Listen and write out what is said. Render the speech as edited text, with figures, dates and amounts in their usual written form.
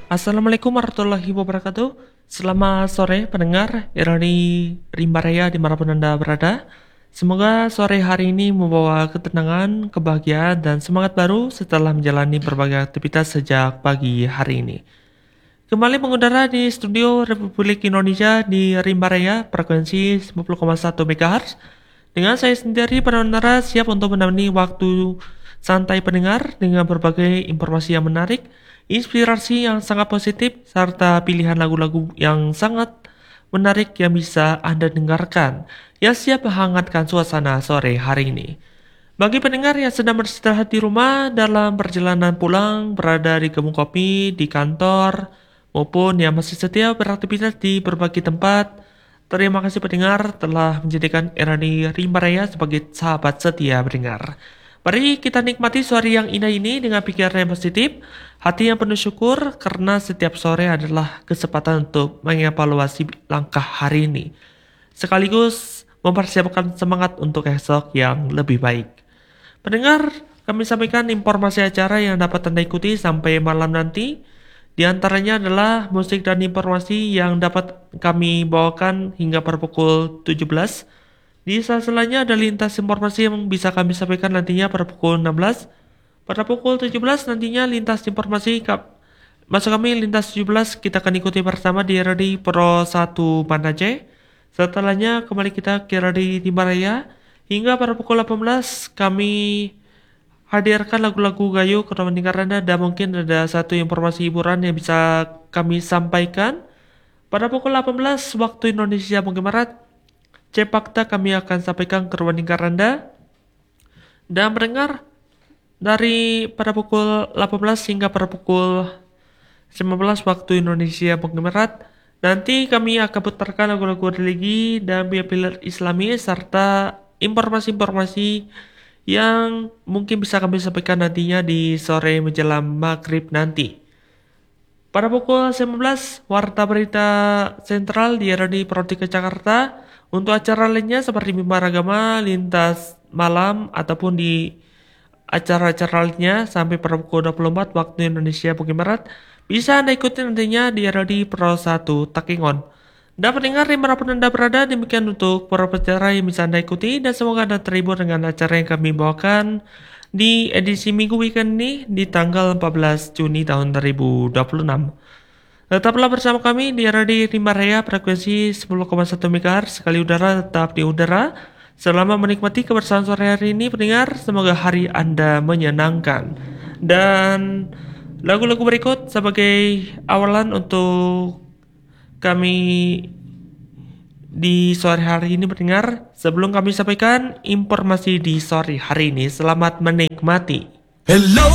Assalamualaikum warahmatullahi wabarakatuh. Selamat sore pendengar RRI Rimba Raya dimanapun Anda berada. Semoga sore hari ini membawa ketenangan, kebahagiaan, dan semangat baru setelah menjalani berbagai aktivitas sejak pagi hari ini. Kembali mengudara di studio Republik Indonesia di Rimba Raya frekuensi 90,1 MHz. Dengan saya sendiri pendengar siap untuk menemani waktu santai pendengar dengan berbagai informasi yang menarik, inspirasi yang sangat positif, serta pilihan lagu-lagu yang sangat menarik yang bisa Anda dengarkan, yang siap menghangatkan suasana sore hari ini. Bagi pendengar yang sedang beristirahat di rumah, dalam perjalanan pulang, berada di kebun kopi, di kantor, maupun yang masih setia beraktivitas di berbagai tempat, terima kasih pendengar telah menjadikan RRI Rimba Raya sebagai sahabat setia pendengar. Mari kita nikmati sore yang indah ini dengan pikiran yang positif, hati yang penuh syukur karena setiap sore adalah kesempatan untuk mengevaluasi langkah hari ini, sekaligus mempersiapkan semangat untuk esok yang lebih baik. Pendengar, kami sampaikan informasi acara yang dapat Anda ikuti sampai malam nanti. Di antaranya adalah musik dan informasi yang dapat kami bawakan hingga pada pukul 17. Di sela-selanya ada lintas informasi yang bisa kami sampaikan nantinya pada pukul 16. Pada pukul 17 nantinya lintas informasi masuk kami lintas 17 kita akan ikuti bersama di RRI Pro 1 Banda Aceh. Setelahnya kembali kita ke RRI Timbaraya hingga pada pukul 18 kami hadirkan lagu-lagu gayo ke pendengar Anda dan mungkin ada satu informasi hiburan yang bisa kami sampaikan. Pada pukul 18 waktu Indonesia bagian Barat, Cepakta kami akan sampaikan ke ruang lingkar Anda. Dan mendengar dari pada pukul 18 hingga pada pukul 19 waktu Indonesia bagian Barat, nanti kami akan putarkan lagu-lagu religi dan pilar Islami serta informasi-informasi yang mungkin bisa kami sampaikan nantinya di sore menjelang maghrib nanti. Pada pukul 19, Warta Berita Sentral di RRI Prodika Jakarta. Untuk acara lainnya seperti mimbar agama, lintas malam, ataupun di acara-acara lainnya sampai pada pukul 24 waktu Indonesia bagian Barat, bisa Anda ikuti nantinya di RRI Pro 1 Takengon. Dapat dengar dimanapun Anda berada, demikian untuk para acara yang bisa Anda ikuti dan semoga Anda terhibur dengan acara yang kami bawakan di edisi minggu weekend ini di tanggal 14 Juni tahun 2026. Tetaplah bersama kami di RRI Rimba Raya frekuensi 10,1 MHz sekali udara tetap di udara. Selama menikmati kebersamaan sore hari ini pendengar, semoga hari Anda menyenangkan. Dan lagu-lagu berikut sebagai awalan untuk kami di sore hari ini mendengar. Sebelum kami sampaikan informasi di sore hari ini, selamat menikmati. Hello